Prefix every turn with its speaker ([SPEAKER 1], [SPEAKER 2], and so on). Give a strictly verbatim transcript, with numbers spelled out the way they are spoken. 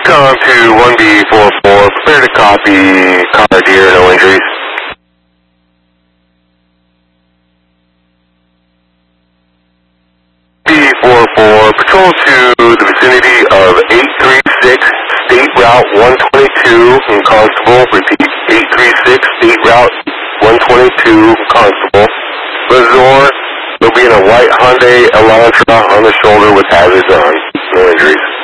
[SPEAKER 1] Recon to one B four four, prepare to copy, car deer, no injuries. B four four, patrol to the vicinity of eight three six, State Route one twenty-two, and Constable, repeat, eight three six, State Route one twenty-two, Constable. Razor will be in a white Hyundai Elantra on the shoulder with hazards on, no injuries.